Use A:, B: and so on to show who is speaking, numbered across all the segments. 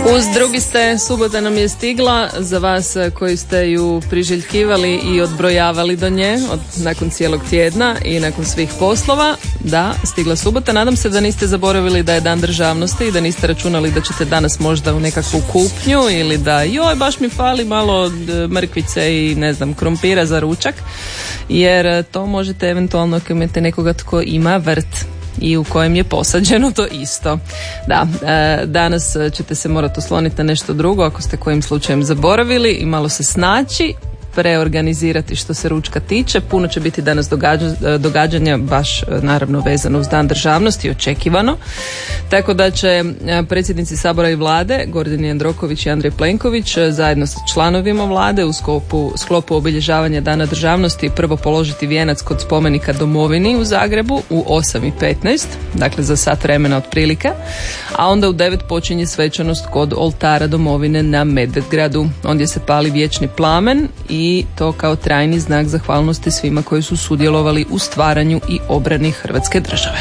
A: Uz drugi ste, subota nam je stigla, za vas koji ste ju priželjkivali i odbrojavali do nje nakon cijelog tjedna i nakon svih poslova. Da, stigla subota. Nadam se da niste zaboravili da je dan državnosti i da niste računali da ćete danas možda u nekakvu kupnju ili da joj baš mi fali malo mrkvice i ne znam krompira za ručak, jer to možete eventualno ako imate nekoga tko ima vrt i u kojem je posađeno to isto. Da, danas ćete se morati osloniti na nešto drugo ako ste kojim slučajem zaboravili i malo se snaći, preorganizirati što se ručka tiče. Puno će biti danas događanja baš naravno vezano uz dan državnosti, očekivano. Tako da će predsjednici Sabora i Vlade Gordan Jandroković i Andrej Plenković zajedno sa članovima Vlade u sklopu obilježavanja dana državnosti prvo položiti vijenac kod spomenika Domovini u Zagrebu u 8:15, dakle za sat vremena otprilike, a onda u 9 počinje svečanost kod oltara Domovine na Medvedgradu. Ondje se pali vječni plamen i to kao trajni znak zahvalnosti svima koji su sudjelovali u stvaranju i obrani Hrvatske države.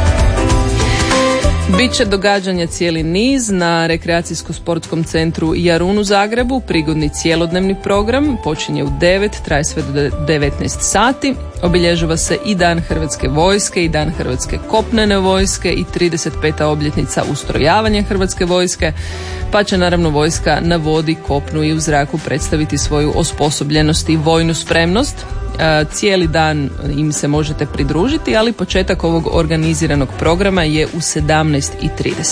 A: Biće događanja cijeli niz na rekreacijsko-sportskom centru Jarun u Zagrebu. Prigodni cjelodnevni program počinje u 9, traje sve do 19 sati. Obilježava se i Dan Hrvatske vojske i Dan Hrvatske kopnene vojske i 35. obljetnica ustrojavanja Hrvatske vojske, pa će naravno vojska na vodi, kopnu i u zraku predstaviti svoju osposobljenost i vojnu spremnost. Cijeli dan im se možete pridružiti, ali početak ovog organiziranog programa je u 17:30.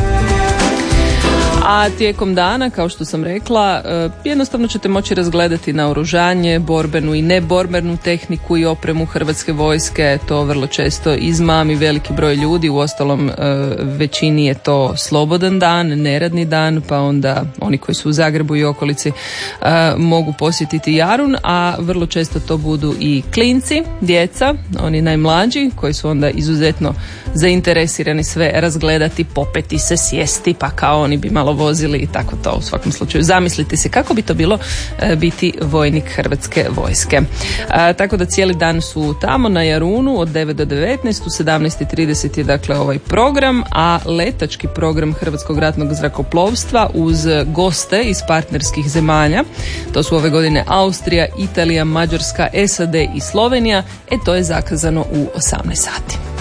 A: A tijekom dana, kao što sam rekla, jednostavno ćete moći razgledati naoružanje, borbenu i neborbenu tehniku i opremu Hrvatske vojske. To vrlo često izmami veliki broj ljudi, uostalom većini je to slobodan dan, neradni dan, pa onda oni koji su u Zagrebu i okolici mogu posjetiti Jarun, a vrlo često to budu i klinci, djeca, oni najmlađi koji su onda izuzetno zainteresirani sve razgledati, popeti se, sjesti, pa kao oni bi malo vozili i tako to. U svakom slučaju zamislite se kako bi to bilo biti vojnik Hrvatske vojske. Tako da cijeli dan su tamo na Jarunu od 9 do 19, u 17:30 je dakle ovaj program, a letački program Hrvatskog ratnog zrakoplovstva uz goste iz partnerskih zemalja, to su ove godine Austrija, Italija, Mađarska, SAD i Slovenija, to je zakazano u 18 sati.